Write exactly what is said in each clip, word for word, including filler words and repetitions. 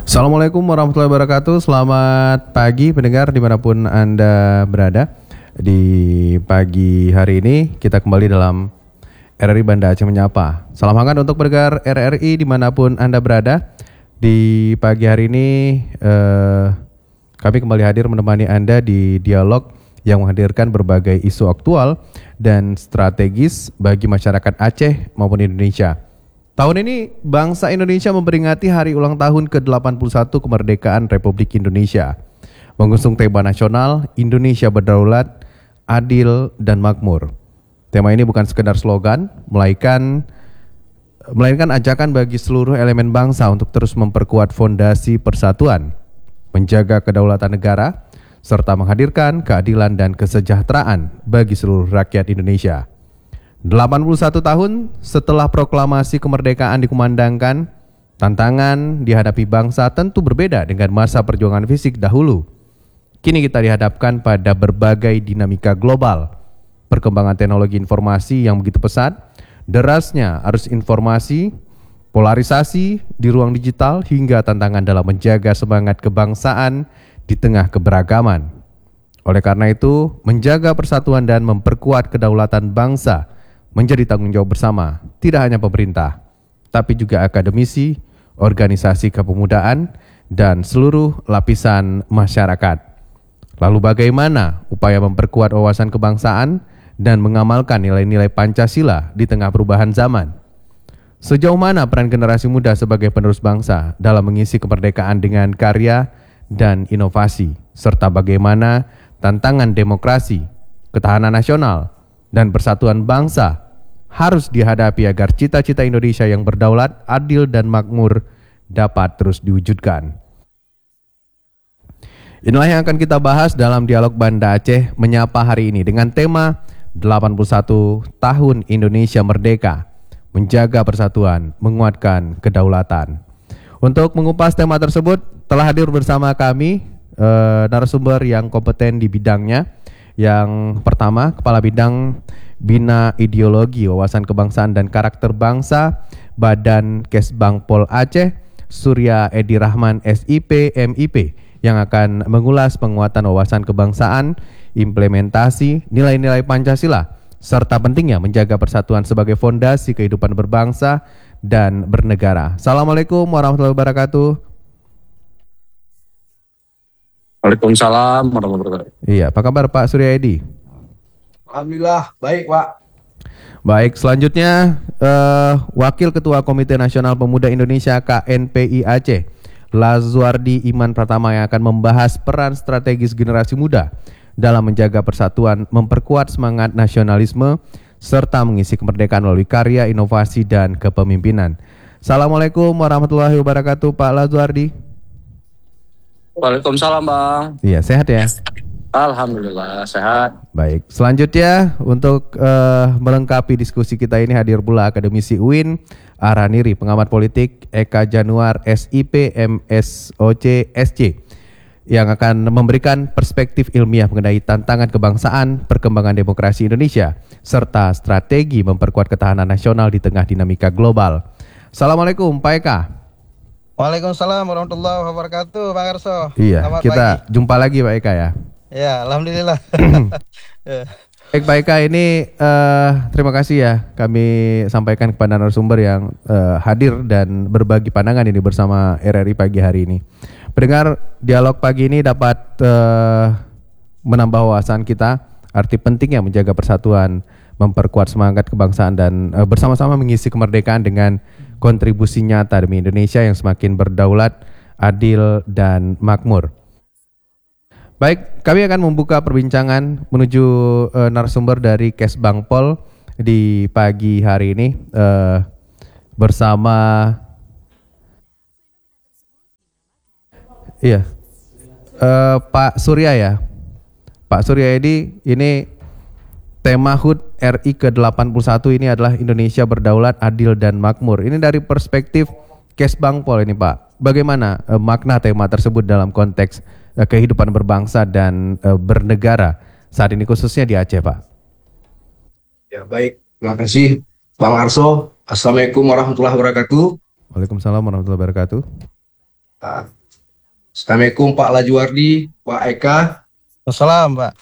Assalamualaikum warahmatullahi wabarakatuh. Selamat pagi pendengar dimanapun Anda berada. Di pagi hari ini kita kembali dalam R R I Banda Aceh Menyapa. Salam hangat untuk pendengar R R I dimanapun Anda berada. Di pagi hari ini eh, kami kembali hadir menemani Anda di dialog yang menghadirkan berbagai isu aktual dan strategis bagi masyarakat Aceh maupun Indonesia. Tahun ini bangsa Indonesia memperingati hari ulang tahun ke delapan puluh satu kemerdekaan Republik Indonesia. Mengusung tema nasional Indonesia Berdaulat, Adil, dan Makmur. Tema ini bukan sekedar slogan, melainkan melainkan ajakan bagi seluruh elemen bangsa untuk terus memperkuat fondasi persatuan, menjaga kedaulatan negara, serta menghadirkan keadilan dan kesejahteraan bagi seluruh rakyat Indonesia. delapan puluh satu tahun setelah proklamasi kemerdekaan dikumandangkan, tantangan dihadapi bangsa tentu berbeda dengan masa perjuangan fisik dahulu. Kini kita dihadapkan pada berbagai dinamika global, perkembangan teknologi informasi yang begitu pesat, derasnya arus informasi, polarisasi di ruang digital, hingga tantangan dalam menjaga semangat kebangsaan di tengah keberagaman. Oleh karena itu, menjaga persatuan dan memperkuat kedaulatan bangsa menjadi tanggung jawab bersama, tidak hanya pemerintah, tapi juga akademisi, organisasi kepemudaan, dan seluruh lapisan masyarakat. Lalu bagaimana upaya memperkuat wawasan kebangsaan dan mengamalkan nilai-nilai Pancasila di tengah perubahan zaman? Sejauh mana peran generasi muda sebagai penerus bangsa dalam mengisi kemerdekaan dengan karya dan inovasi, serta bagaimana tantangan demokrasi, ketahanan nasional, dan persatuan bangsa harus dihadapi agar cita-cita Indonesia yang berdaulat, adil, dan makmur dapat terus diwujudkan. Inilah yang akan kita bahas dalam dialog Banda Aceh Menyapa hari ini dengan tema delapan puluh satu tahun Indonesia Merdeka, menjaga persatuan, menguatkan kedaulatan. Untuk mengupas tema tersebut telah hadir bersama kami eh, narasumber yang kompeten di bidangnya. Yang pertama, Kepala Bidang Bina Ideologi, Wawasan Kebangsaan dan Karakter Bangsa, Badan Kesbangpol Aceh, Surya Edi Rahman S I P M I P, yang akan mengulas penguatan wawasan kebangsaan, implementasi nilai-nilai Pancasila, serta pentingnya menjaga persatuan sebagai fondasi kehidupan berbangsa dan bernegara. Assalamualaikum warahmatullahi wabarakatuh. Waalaikumsalam warahmatullahi wabarakatuh. Iya, apa kabar Pak Surya Edi? Alhamdulillah, baik Pak. Baik, selanjutnya eh, Wakil Ketua Komite Nasional Pemuda Indonesia K N P I Aceh, Lazuardi Iman Pratama, yang akan membahas peran strategis generasi muda dalam menjaga persatuan, memperkuat semangat nasionalisme, serta mengisi kemerdekaan melalui karya, inovasi, dan kepemimpinan. Assalamualaikum warahmatullahi wabarakatuh Pak Lazuardi. Waalaikumsalam Bang. Iya, sehat ya? Alhamdulillah sehat. Baik, selanjutnya untuk uh, melengkapi diskusi kita ini hadir pula akademisi U I N Araniri, pengamat politik Eka Januar S I P M S O C S C, yang akan memberikan perspektif ilmiah mengenai tantangan kebangsaan, perkembangan demokrasi Indonesia, serta strategi memperkuat ketahanan nasional di tengah dinamika global. Assalamualaikum Pak Eka. Waalaikumsalam warahmatullahi wabarakatuh, Bang Arso. Iya, Selamat kita pagi. jumpa lagi Pak Eka ya. Ya, alhamdulillah. Baik Pak Eka, ini uh, terima kasih ya kami sampaikan kepada narasumber yang uh, hadir dan berbagi pandangan ini bersama R R I pagi hari ini. Pendengar, dialog pagi ini dapat uh, menambah wawasan kita, arti pentingnya menjaga persatuan, memperkuat semangat kebangsaan, dan uh, bersama-sama mengisi kemerdekaan dengan kontribusi nyata demi Indonesia yang semakin berdaulat, adil, dan makmur. Baik, kami akan membuka perbincangan menuju uh, narasumber dari Kesbangpol di pagi hari ini uh, bersama iya uh, Pak Surya ya. Pak Surya Edi, ini tema H U T R I ke delapan puluh satu ini adalah Indonesia Berdaulat, Adil, dan Makmur. Ini dari perspektif Kesbangpol ini Pak. Bagaimana eh, makna tema tersebut dalam konteks eh, kehidupan berbangsa dan eh, bernegara saat ini khususnya di Aceh Pak? Ya, baik. Terima kasih Bang Arso. Assalamualaikum warahmatullahi wabarakatuh. Waalaikumsalam warahmatullahi wabarakatuh. Ah, Assalamualaikum Pak Lajuardi, Pak Eka. Wassalam, Pak.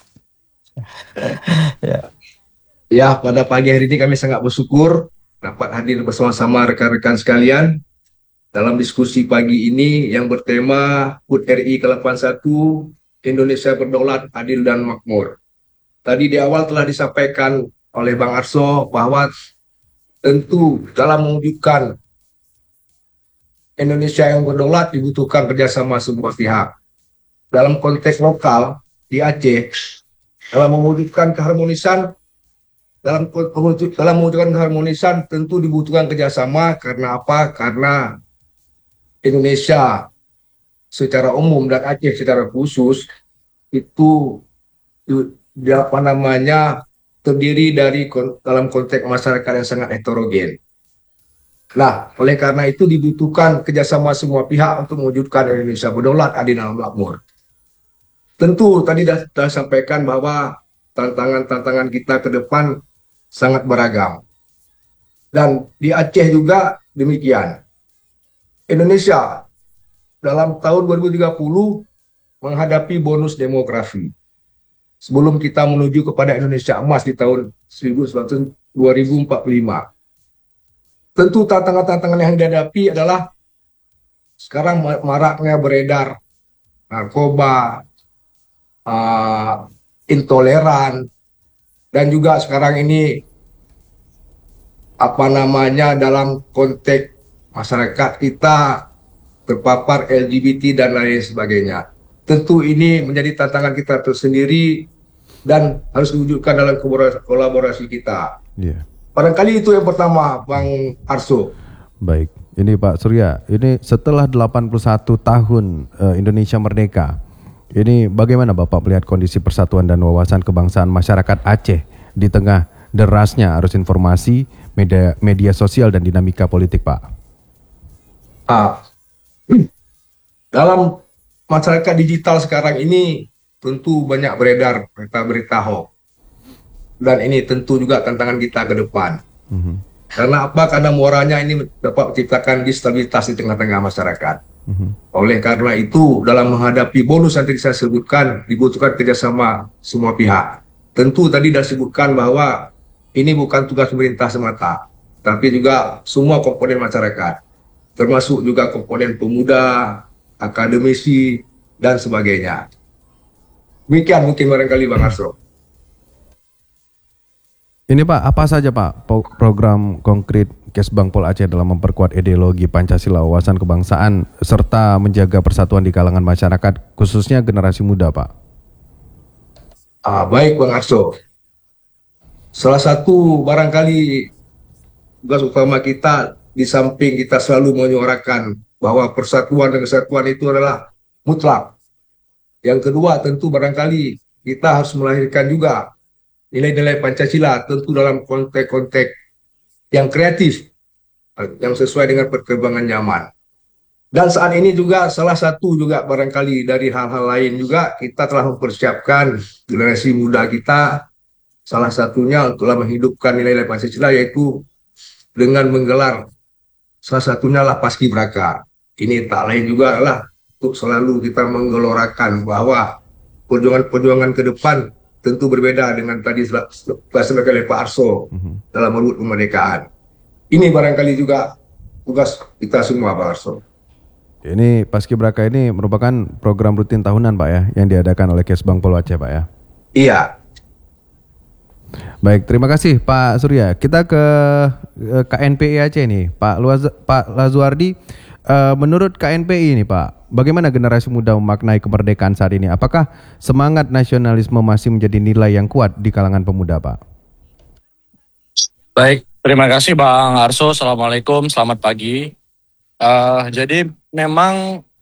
Ya. Ya, pada pagi hari ini kami sangat bersyukur dapat hadir bersama-sama rekan-rekan sekalian dalam diskusi pagi ini yang bertema H U T R I ke delapan puluh satu, Indonesia Berdaulat, Adil dan Makmur. Tadi di awal telah disampaikan oleh Bang Arso bahwa tentu dalam mewujudkan Indonesia yang berdaulat dibutuhkan kerjasama semua pihak. Dalam konteks lokal di Aceh, dalam mewujudkan keharmonisan, dalam dalam mewujudkan keharmonisan tentu dibutuhkan kerjasama. Karena apa? Karena Indonesia secara umum dan Aceh secara khusus itu apa namanya terdiri dari dalam konteks masyarakat yang sangat heterogen. Nah, oleh karena itu dibutuhkan kerjasama semua pihak untuk mewujudkan Indonesia berdaulat, adil dan makmur. Tentu tadi sudah, sudah sampaikan bahwa tantangan-tantangan kita ke depan sangat beragam. Dan di Aceh juga demikian. Indonesia dalam tahun dua ribu tiga puluh menghadapi bonus demografi. Sebelum kita menuju kepada Indonesia emas di tahun dua ribu empat puluh lima. Tentu tantangan-tantangan yang dihadapi adalah sekarang maraknya beredar narkoba, uh, intoleran, dan juga sekarang ini apa namanya dalam konteks masyarakat kita terpapar L G B T dan lain sebagainya. Tentu ini menjadi tantangan kita tersendiri dan harus diwujudkan dalam kolaborasi kita. Yeah. Barangkali itu yang pertama, Bang Arso. Baik, ini Pak Surya, ini setelah delapan puluh satu tahun uh, Indonesia merdeka, ini bagaimana Bapak melihat kondisi persatuan dan wawasan kebangsaan masyarakat Aceh di tengah derasnya arus informasi, media, media sosial dan dinamika politik, Pak? Ah, dalam masyarakat digital sekarang ini tentu banyak beredar berita-berita hoax. Dan ini tentu juga tantangan kita ke depan. Mm-hmm. Karena apa? Karena muaranya ini dapat menciptakan distabilitas di tengah-tengah masyarakat. Mm-hmm. Oleh karena itu, dalam menghadapi bonus yang tadi saya sebutkan, dibutuhkan kerjasama semua pihak. Tentu tadi sudah disebutkan bahwa ini bukan tugas pemerintah semata, tapi juga semua komponen masyarakat, termasuk juga komponen pemuda, akademisi, dan sebagainya. Demikian mungkin barangkali Bang Arso. Ini Pak, apa saja Pak program konkret Kesbang Pol Aceh dalam memperkuat ideologi Pancasila, wawasan kebangsaan, serta menjaga persatuan di kalangan masyarakat, khususnya generasi muda, Pak? Ah, baik Bang Arso. Salah satu barangkali tugas utama kita, di samping kita selalu menyuarakan bahwa persatuan dan kesatuan itu adalah mutlak. Yang kedua tentu barangkali kita harus melahirkan juga nilai-nilai Pancasila, tentu dalam konteks-konteks yang kreatif, yang sesuai dengan perkembangan zaman. Dan saat ini juga salah satu juga barangkali dari hal-hal lain juga kita telah mempersiapkan generasi muda kita, salah satunya telah menghidupkan nilai-nilai Pancasila, yaitu dengan menggelar salah satunya lah Paskibraka. Ini tak lain juga adalah untuk selalu kita menggelorakan bahwa perjuangan-perjuangan ke depan tentu berbeda dengan tadi disampaikan oleh Pak Arso mm-hmm. dalam merebut kemerdekaan. Ini barangkali juga tugas kita semua, Pak Arso. Ini Paskibraka ini merupakan program rutin tahunan, Pak ya, yang diadakan oleh Kesbang Pol Aceh, Pak ya? Iya. Baik, terima kasih Pak Surya. Kita ke K N P I Aceh nih, Pak Luaz, Pak Lazuardi. Uh, menurut K N P I ini Pak, bagaimana generasi muda memaknai kemerdekaan saat ini? Apakah semangat nasionalisme masih menjadi nilai yang kuat di kalangan pemuda, Pak? Baik, terima kasih Bang Arso. Assalamualaikum, selamat pagi. Uh, jadi memang